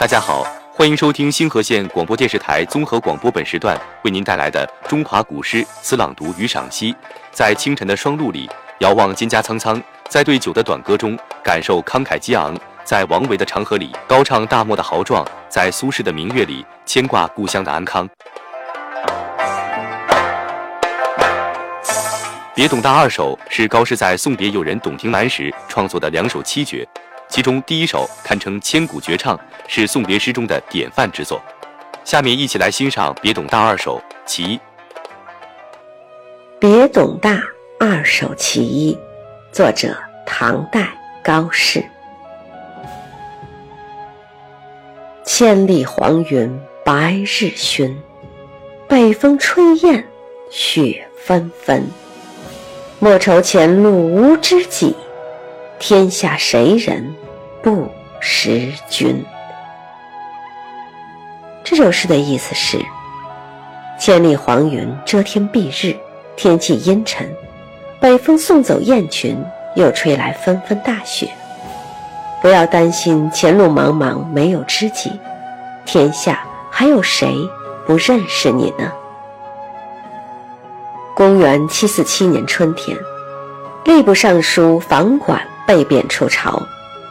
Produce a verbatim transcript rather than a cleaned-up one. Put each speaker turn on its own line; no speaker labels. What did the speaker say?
大家好，欢迎收听星河县广播电视台综合广播本时段为您带来的中华古诗词朗读与赏析。在清晨的霜露里，遥望蒹葭苍苍；在对酒的短歌中，感受慷慨激昂；在王维的长河里，高唱大漠的豪壮；在苏轼的明月里，牵挂故乡的安康。别董大二首是高适在送别友人董庭南时创作的两首七绝，其中第一首堪称千古绝唱，是送别诗中的典范之作。下面一起来欣赏别董大二首其一。
别董大二首其一，作者唐代高适。千里黄云白日曛，北风吹雁雪纷纷。莫愁前路无知己，天下谁人不识君。这首诗的意思是，千里黄云遮天蔽日，天气阴沉，北风送走雁群，又吹来纷纷大雪。不要担心前路茫茫没有知己，天下还有谁不认识你呢？公元七四七年春天，吏部尚书房管被贬出朝，